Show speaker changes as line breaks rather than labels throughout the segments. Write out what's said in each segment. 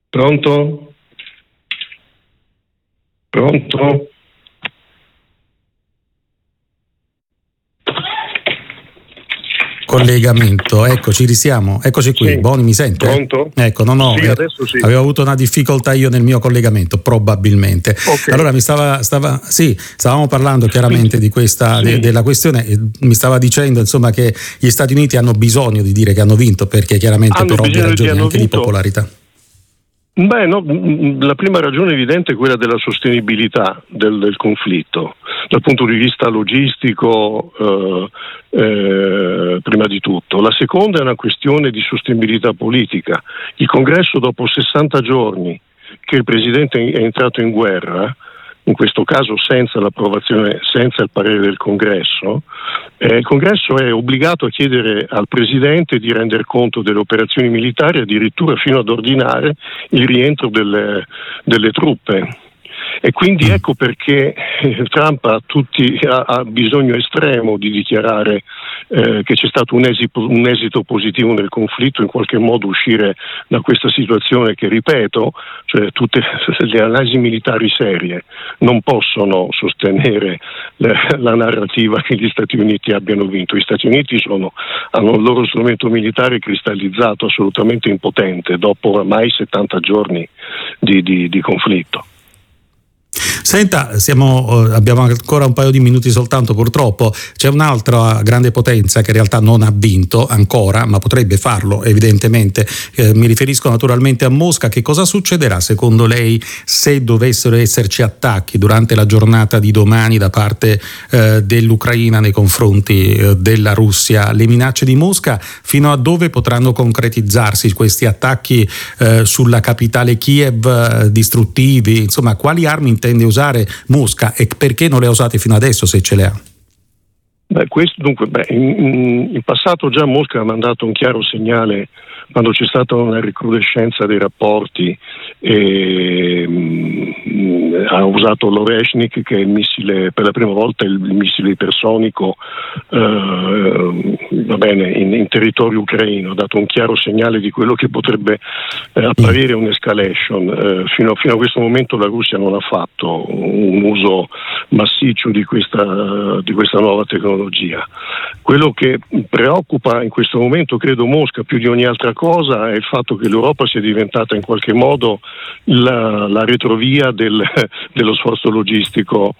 Pronto? Pronto?
Collegamento, ecco, ci risiamo, eccoci qui.
Sì.
Boni, mi sente?
Pronto?
Ecco,
Sì, adesso sì.
Avevo avuto una difficoltà io nel mio collegamento, probabilmente.
Okay.
Allora stavamo parlando chiaramente di questa della questione, mi stava dicendo insomma che gli Stati Uniti hanno bisogno di dire che hanno vinto, perché chiaramente per ovvie ragioni anche di popolarità.
Beh, no, la prima ragione evidente è quella della sostenibilità del conflitto, dal punto di vista logistico prima di tutto. La seconda è una questione di sostenibilità politica. Il Congresso, dopo 60 giorni che il Presidente è entrato in guerra, in questo caso senza l'approvazione, senza il parere del Congresso, il Congresso è obbligato a chiedere al Presidente di render conto delle operazioni militari, addirittura fino ad ordinare il rientro delle truppe. E quindi ecco perché Trump ha bisogno estremo di dichiarare che c'è stato un esito positivo nel conflitto, in qualche modo uscire da questa situazione che, ripeto, cioè tutte le analisi militari serie non possono sostenere la narrativa che gli Stati Uniti abbiano vinto. Gli Stati Uniti hanno il loro strumento militare cristallizzato, assolutamente impotente, dopo ormai 70 giorni di conflitto.
Senta, abbiamo ancora un paio di minuti soltanto, purtroppo. C'è un'altra grande potenza che in realtà non ha vinto ancora, ma potrebbe farlo evidentemente. Mi riferisco naturalmente a Mosca. Che cosa succederà secondo lei se dovessero esserci attacchi durante la giornata di domani da parte dell'Ucraina nei confronti della Russia? Le minacce di Mosca, fino a dove potranno concretizzarsi questi attacchi sulla capitale Kiev, distruttivi? Insomma, quali armi intende usare Mosca e perché non le ha usate fino adesso, se ce le ha?
In passato già Mosca ha mandato un chiaro segnale quando c'è stata una recrudescenza dei rapporti, ha usato l'Oreshnik, che è il missile, per la prima volta il missile ipersonico in territorio ucraino, ha dato un chiaro segnale di quello che potrebbe apparire un'escalation. Fino a questo momento la Russia non ha fatto un uso massiccio di questa nuova tecnologia. Quello che preoccupa in questo momento, credo, Mosca più di ogni altra cosa è il fatto che l'Europa sia diventata in qualche modo la retrovia dello sforzo logistico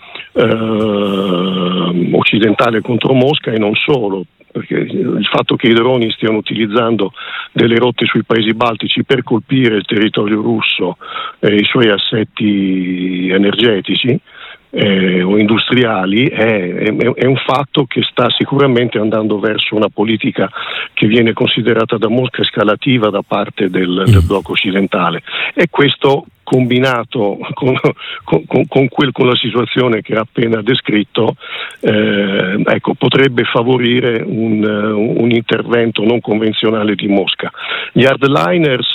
occidentale contro Mosca, e non solo, perché il fatto che i droni stiano utilizzando delle rotte sui paesi baltici per colpire il territorio russo e i suoi assetti energetici o industriali è un fatto che sta sicuramente andando verso una politica che viene considerata da Mosca scalativa da parte del blocco occidentale, e questo combinato con la situazione che ha appena descritto, potrebbe favorire un intervento non convenzionale di Mosca. Gli hardliners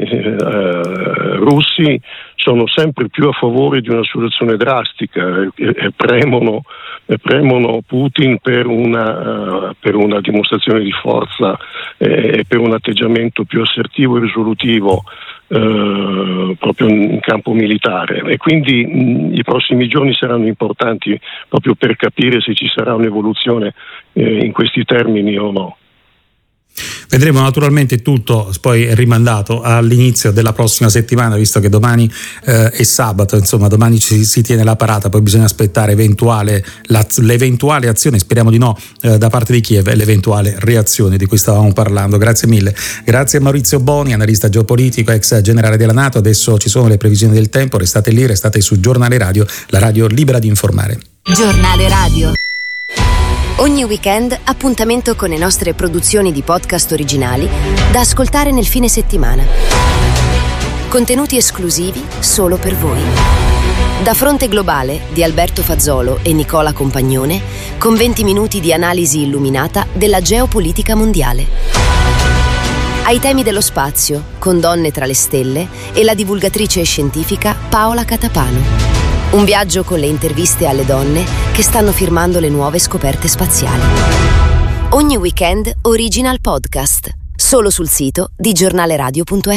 russi sono sempre più a favore di una soluzione drastica e premono Putin per una dimostrazione di forza e per un atteggiamento più assertivo e risolutivo proprio in campo militare, e quindi i prossimi giorni saranno importanti proprio per capire se ci sarà un'evoluzione in questi termini o no.
Vedremo, naturalmente tutto poi è rimandato all'inizio della prossima settimana, visto che domani è sabato, insomma domani si tiene la parata, poi bisogna aspettare l'eventuale azione, speriamo di no, da parte di Kiev, e l'eventuale reazione di cui stavamo parlando. Grazie mille. Grazie a Maurizio Boni, analista geopolitico, ex generale della NATO. Adesso ci sono le previsioni del tempo, restate lì, restate su Giornale Radio, la radio libera di informare.
Giornale Radio. Ogni weekend appuntamento con le nostre produzioni di podcast originali da ascoltare nel fine settimana. Contenuti esclusivi solo per voi. Da Fronte Globale di Alberto Fazzolo e Nicola Compagnone, con 20 minuti di analisi illuminata della geopolitica mondiale. Ai temi dello spazio, con Donne tra le stelle e la divulgatrice scientifica Paola Catapano. Un viaggio con le interviste alle donne che stanno firmando le nuove scoperte spaziali. Ogni weekend Original Podcast, solo sul sito di giornaleradio.it.